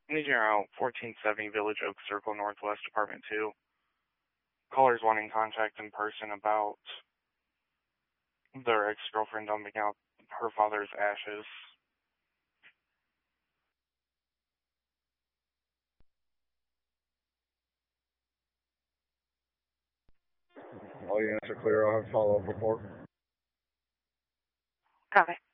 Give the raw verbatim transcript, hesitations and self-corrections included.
Engineer out, fourteen seventy Village Oak Circle, Northwest, Apartment two. Callers wanting contact in person about their ex-girlfriend dumping out her father's ashes. All units are clear. I'll have a follow-up report. Copy.